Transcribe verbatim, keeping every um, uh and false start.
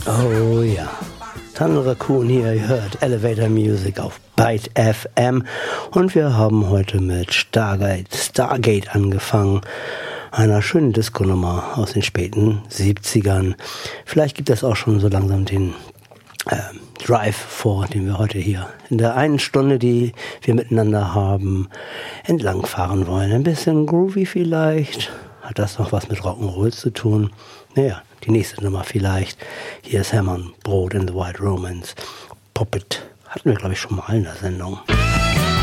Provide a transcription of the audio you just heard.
Oh ja, Thunder Raccoon hier, ihr hört Elevator Music auf Byte F M und wir haben heute mit Stargate, Stargate angefangen, einer schönen Disco-Nummer aus den späten siebzigern. Vielleicht gibt es auch schon so langsam den äh, Drive vor, den wir heute hier in der einen Stunde, die wir miteinander haben, entlangfahren wollen. Ein bisschen groovy vielleicht, hat das noch was mit Rock'n'Roll zu tun? Naja, die nächste Nummer vielleicht. Hier ist Hermann Brood in the White Romance. Puppet hatten wir, glaube ich, schon mal in der Sendung.